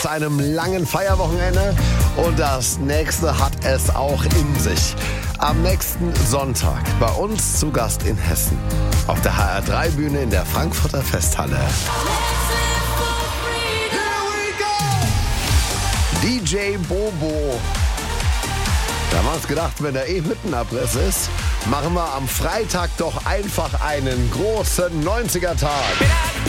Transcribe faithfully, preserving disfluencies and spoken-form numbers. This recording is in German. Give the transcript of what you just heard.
einem langen Feierwochenende und das nächste hat es auch in sich. Am nächsten Sonntag bei uns zu Gast in Hessen auf der H R drei Bühne in der Frankfurter Festhalle. D J Bobo. Da haben wir uns gedacht, wenn der eh Hüttenabriss ist, machen wir am Freitag doch einfach einen großen neunziger-Tag.